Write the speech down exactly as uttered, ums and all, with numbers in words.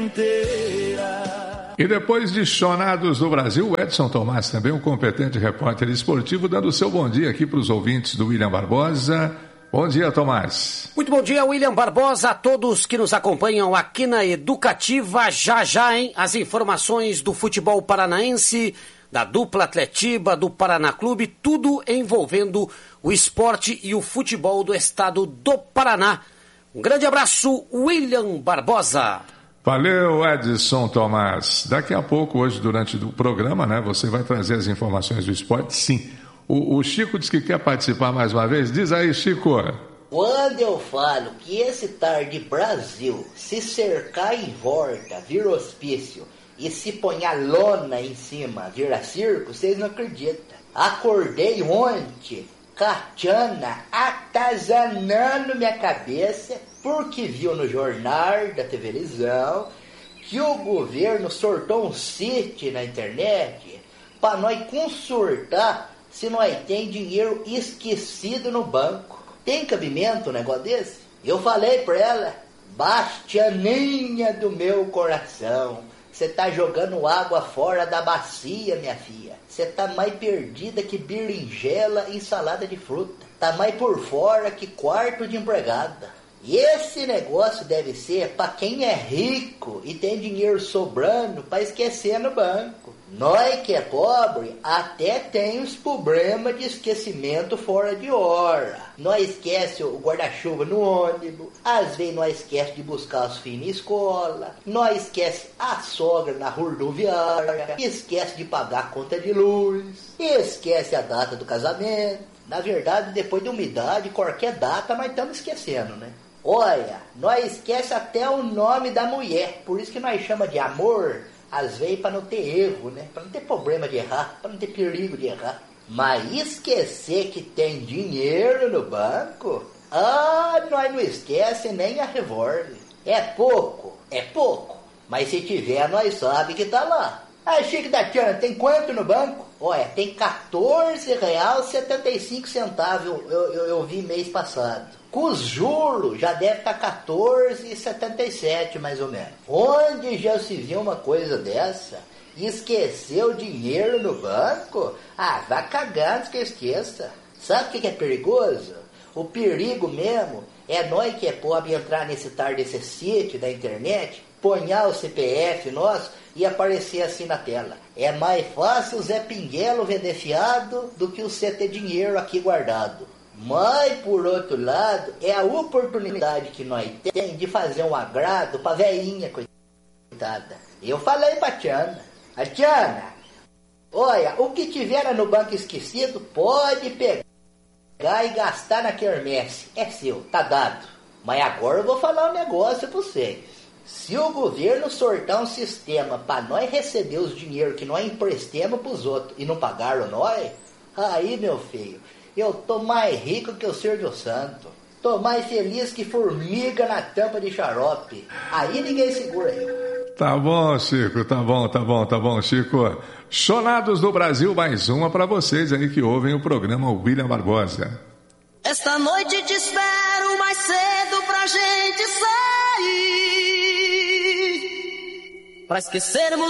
E depois de Chonados do Brasil, o Edson Tomás, também um competente repórter esportivo, dando o seu bom dia aqui para os ouvintes do William Barbosa. Bom dia, Tomás. Muito bom dia, William Barbosa, a todos que nos acompanham aqui na Educativa. Já já, hein? As informações do futebol paranaense, da dupla Atletiba, do Paraná Clube, tudo envolvendo o esporte e o futebol do estado do Paraná. Um grande abraço, William Barbosa. Valeu, Edson Tomás. Daqui a pouco, hoje, durante o programa, né, você vai trazer as informações do esporte, sim. O, o Chico diz que quer participar mais uma vez. Diz aí, Chico. Quando eu falo que esse tarde Brasil se cercar em volta, vira hospício, e se põe a lona em cima, vira circo, vocês não acreditam. Acordei ontem, Catiana atazanando minha cabeça, porque viu no jornal da televisão que o governo sortou um site na internet para nós consultar se nós tem dinheiro esquecido no banco. Tem cabimento um negócio desse? Eu falei pra ela, Bastianinha do meu coração, você tá jogando água fora da bacia, minha filha. Você tá mais perdida que berinjela e salada de fruta. Tá mais por fora que quarto de empregada. E esse negócio deve ser para quem é rico e tem dinheiro sobrando para esquecer no banco. Nós que é pobre até tem os problemas de esquecimento fora de hora. Nós esquece o guarda-chuva no ônibus, às vezes nós esquece de buscar os filhos na escola, nós esquece a sogra na rodoviária, esquece de pagar a conta de luz, esquece a data do casamento. Na verdade, depois de uma idade, qualquer data nós estamos esquecendo, né? Olha, nós esquece até o nome da mulher, por isso que nós chama de amor, às vezes para não ter erro, né? Para não ter problema de errar, para não ter perigo de errar. Mas esquecer que tem dinheiro no banco, ah, nós não esquece nem a revólver. É pouco, é pouco, mas se tiver, nós sabe que tá lá. Ah, Chico da Tiana, tem quanto no banco? Olha, tem quatorze reais e setenta e cinco centavos, eu, eu, eu vi mês passado. Com os juros já deve estar quatorze reais e setenta e sete centavos, mais ou menos. Onde já se viu uma coisa dessa? Esqueceu o dinheiro no banco? Ah, vá cagando que esqueça. Sabe o que é perigoso? O perigo mesmo é nós que é pobre entrar nesse tar desse sítio da internet, ponhar o C P F nosso e aparecer assim na tela. É mais fácil o Zé Pinguelo vender fiado do que você ter dinheiro aqui guardado. Mas, por outro lado, é a oportunidade que nós temos de fazer um agrado pra velhinha, coitada. Eu falei pra Tiana, a Tiana, olha, o que tiver no banco esquecido, pode pegar e gastar na quermesse. É seu, tá dado. Mas agora eu vou falar um negócio pra vocês. Se o governo sortar um sistema para nós receber os dinheiros que nós emprestemos pros outros e não pagaram nós, aí, meu filho, eu tô mais rico que o Silvio Santo. Tô mais feliz que formiga na tampa de xarope. Aí ninguém segura eu. Tá bom, Chico, tá bom, tá bom, tá bom, Chico. Chonados do Brasil, mais uma para vocês aí que ouvem o programa William Barbosa. Esta noite te espero mais cedo pra gente sair, pra esquecermos